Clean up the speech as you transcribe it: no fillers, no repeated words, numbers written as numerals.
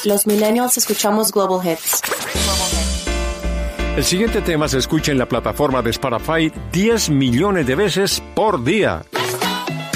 Los millennials escuchamos Global Hits. El siguiente tema se escucha en la plataforma de Spotify 10 millones de veces por día.